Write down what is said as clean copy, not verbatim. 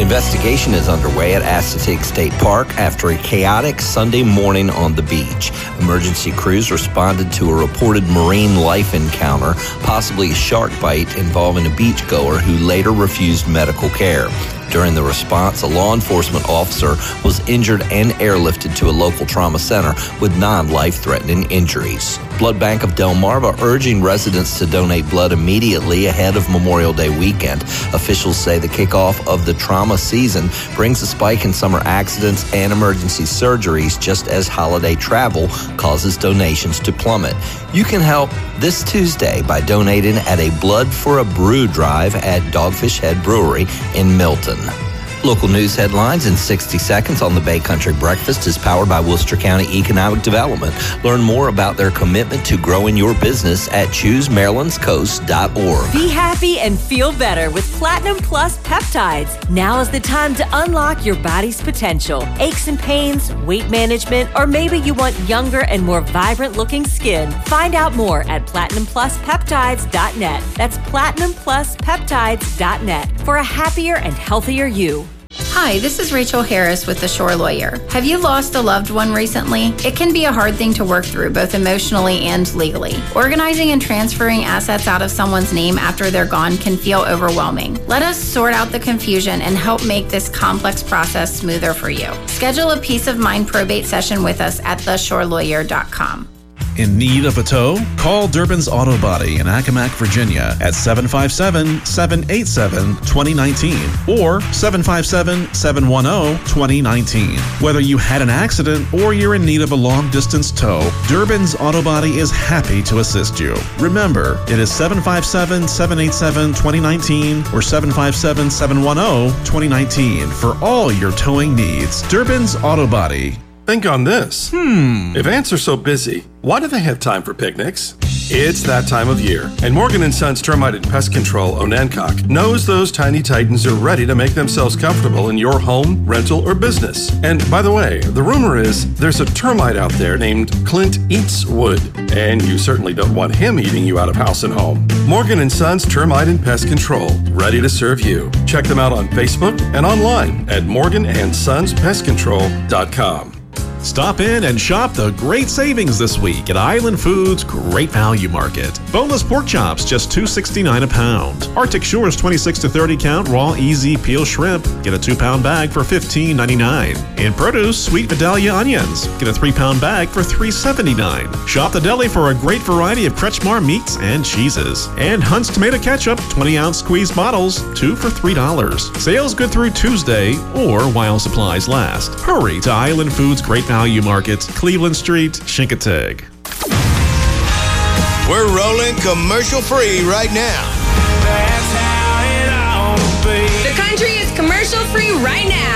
investigation is underway at Assateague State Park after a chaotic Sunday morning on the beach. Emergency crews responded to a reported marine life encounter, possibly a shark bite involving a beachgoer who later refused medical care. During the response, a law enforcement officer was injured and airlifted to a local trauma center with non-life-threatening injuries. Blood Bank of Delmarva urging residents to donate blood immediately ahead of Memorial Day weekend. Officials say the kickoff of the trauma season brings a spike in summer accidents and emergency surgeries, just as holiday travel causes donations to plummet. You can help this Tuesday by donating at a Blood for a Brew drive at Dogfish Head Brewery in Milton. Local news headlines in 60 seconds on the Bay Country Breakfast is powered by Worcester County Economic Development. Learn more about their commitment to growing your business at ChooseMarylandsCoast.org. Be happy and feel better with Platinum Plus Peptides. Now is the time to unlock your body's potential. Aches and pains, weight management, or maybe you want younger and more vibrant looking skin. Find out more at PlatinumPlusPeptides.net. That's PlatinumPlusPeptides.net for a happier and healthier you. Hi, this is Rachel Harris with The Shore Lawyer. Have you lost a loved one recently? It can be a hard thing to work through, both emotionally and legally. Organizing and transferring assets out of someone's name after they're gone can feel overwhelming. Let us sort out the confusion and help make this complex process smoother for you. Schedule a peace of mind probate session with us at theshorelawyer.com. In need of a tow? Call Durbin's Auto Body in Accomack, Virginia at 757-787-2019 or 757-710-2019. Whether you had an accident or you're in need of a long-distance tow, Durbin's Auto Body is happy to assist you. Remember, it is 757-787-2019 or 757-710-2019 for all your towing needs. Durbin's Auto Body. Think on this. If ants are so busy, why do they have time for picnics? It's that time of year, and Morgan & Sons Termite and Pest Control, Onancock, knows those tiny titans are ready to make themselves comfortable in your home, rental, or business. And by the way, the rumor is there's a termite out there named Clint Eats Wood, and you certainly don't want him eating you out of house and home. Morgan & Sons Termite and Pest Control, ready to serve you. Check them out on Facebook and online at morganandsonspestcontrol.com. Stop in and shop the great savings this week at Island Foods Great Value Market. Boneless pork chops, just $2.69 a pound. Arctic Shores 26 to 30 count raw easy peel shrimp. Get a 2-pound bag for $15.99. In produce, sweet Vidalia onions. Get a 3-pound bag for $3.79. Shop the deli for a great variety of Kretschmar meats and cheeses. And Hunt's tomato ketchup, 20-ounce squeeze bottles, 2 for $3. Sales good through Tuesday or while supplies last. Hurry to Island Foods Great Value Market, Cleveland Street, Chincoteague. We're rolling commercial free right now. That's how it ought to be. The country is commercial free right now.